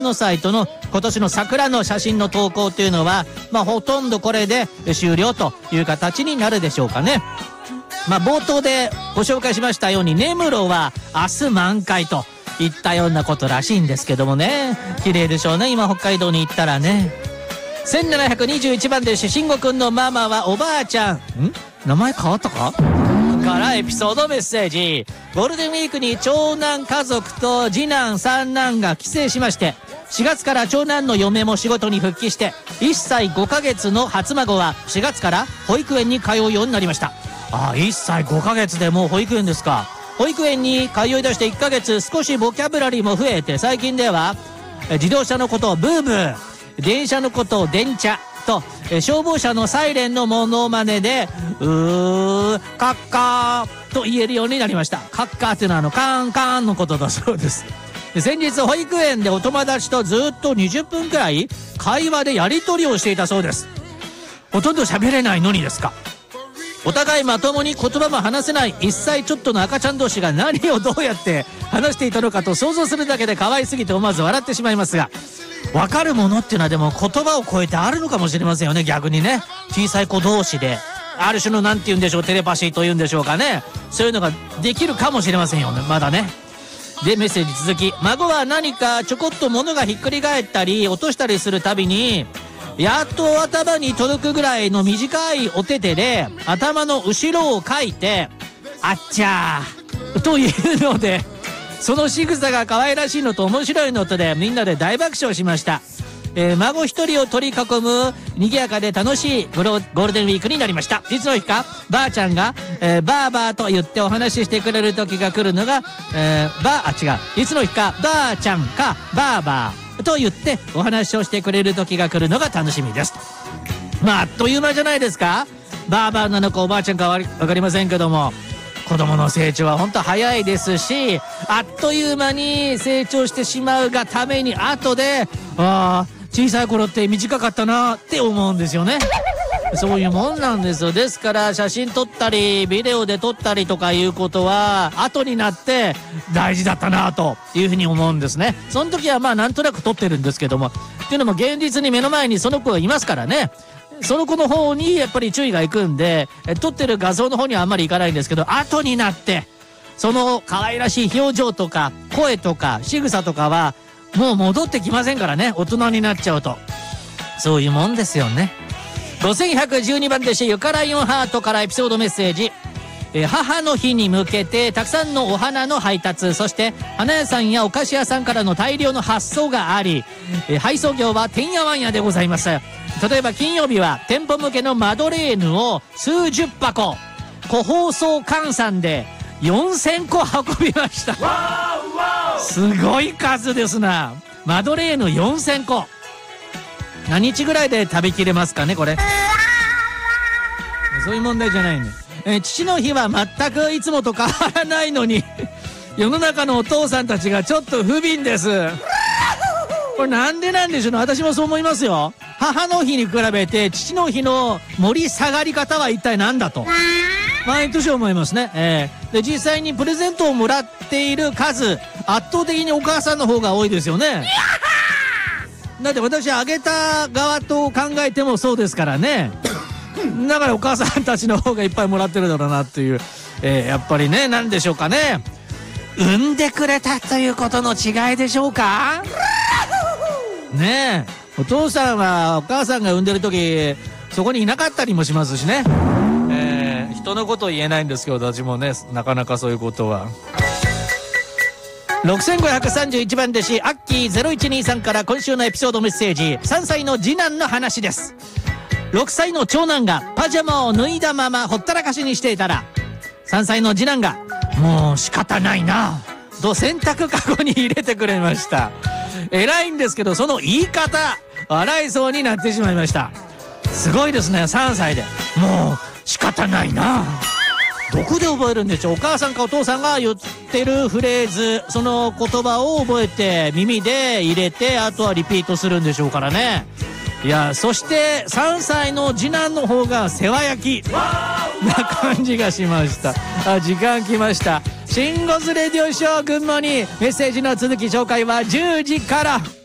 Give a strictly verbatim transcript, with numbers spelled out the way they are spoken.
のサイトの今年の桜の写真の投稿っていうのは、まあほとんどこれで終了という形になるでしょうかね。まあ冒頭でご紹介しましたように、根室は明日満開といったようなことらしいんですけどもね。綺麗でしょうね、今北海道に行ったらね。せんななひゃくにじゅういちばんで慎吾くんのママはおばあちゃん。ん名前変わったかからエピソードメッセージ。ゴールデンウィークに長男家族と次男三男が帰省しまして、しがつから長男の嫁も仕事に復帰して、いっさいごかげつの初孫はしがつから保育園に通うようになりました。ああ、いっさいごかげつでもう保育園ですか。保育園に通い出していっかげつ、少しボキャブラリーも増えて、最近では自動車のことをブーブー、電車のことを電車と、消防車のサイレンのモノマネでうーカッカーと言えるようになりました。カッカーっていうのはあのカーンカーンのことだそうです。で先日保育園でお友達とずっとにじゅっぷんくらい会話でやり取りをしていたそうです。ほとんど喋れないのにですか。お互いまともに言葉も話せないいっさいちょっとの赤ちゃん同士が何をどうやって話していたのかと想像するだけで可愛すぎて思わず笑ってしまいますが、分かるものっていうのはでも言葉を超えてあるのかもしれませんよね。逆にね、小さい子同士である種のなんて言うんでしょう、テレパシーというんでしょうかね、そういうのができるかもしれませんよね、まだね。でメッセージ続き。孫は何かちょこっと物がひっくり返ったり落としたりするたびに、やっと頭に届くぐらいの短いお手手で頭の後ろをかいてあっちゃーというので、その仕草が可愛らしいのと面白いのとでみんなで大爆笑しました。えー、孫一人を取り囲む賑やかで楽しいゴールデンウィークになりました。いつの日かばあちゃんが、えー、バーバーと言ってお話ししてくれる時が来るのが、えー、ばあ違ういつの日かばあちゃんかバーバーと言ってお話をしてくれる時が来るのが楽しみです。まああっという間じゃないですか。バーバーなのかおばあちゃんかわかりませんけども、子供の成長は本当早いですし、あっという間に成長してしまうがために後でああ小さい頃って短かったなって思うんですよね。そういうもんなんですよ。ですから写真撮ったりビデオで撮ったりとかいうことは後になって大事だったなというふうに思うんですね。その時はまあなんとなく撮ってるんですけども、っていうのも現実に目の前にその子がいますからね、その子の方にやっぱり注意がいくんで、撮ってる画像の方にはあんまりいかないんですけど、後になってその可愛らしい表情とか声とか仕草とかはもう戻ってきませんからね、大人になっちゃうと。そういうもんですよね。ごせんひゃくじゅうにばん弟子ゆかライオンハートからエピソードメッセージ。えー、母の日に向けてたくさんのお花の配達、そして花屋さんやお菓子屋さんからの大量の発送があり、えー、配送業はてんやわんやでございます。例えば金曜日は店舗向けのマドレーヌを数十箱、個包装換算でよんせんこ運びました。すごい数ですな。マドレーヌよんせんこ、何日ぐらいで食べきれますかねこれ。そういう問題じゃないね。えー、父の日は全くいつもと変わらないのに世の中のお父さんたちがちょっと不憫です。これなんでなんでしょうね。私もそう思いますよ。母の日に比べて父の日の盛り下がり方は一体何だと毎年思いますね。えー、で実際にプレゼントをもらっている数、圧倒的にお母さんの方が多いですよね。だって私あげた側と考えてもそうですからね。だからお母さんたちの方がいっぱいもらってるだろうなっていう、えー、やっぱりね、なんでしょうかね、産んでくれたということの違いでしょうかねえ。お父さんはお母さんが産んでる時そこにいなかったりもしますしね。えー、人のこと言えないんですけど私もね、なかなかそういうことは。ろくせんごひゃくさんじゅういちばん弟子アッキーゼロいちにさんから今週のエピソードメッセージ。さんさいの次男の話です。ろくさいの長男がパジャマを脱いだままほったらかしにしていたら、さんさいの次男がもう仕方ないなと洗濯かごに入れてくれました。偉いんですけどその言い方笑いそうになってしまいました。すごいですね。さんさいでもう仕方ないな。どこで覚えるんでしょう。お母さんかお父さんが言ってるフレーズ、その言葉を覚えて耳で入れて、あとはリピートするんでしょうからね。いや、そしてさんさいの次男の方が世話焼きな感じがしました。あ、時間来ました。シンゴズレディオショー群馬にメッセージの続き紹介はじゅうじから。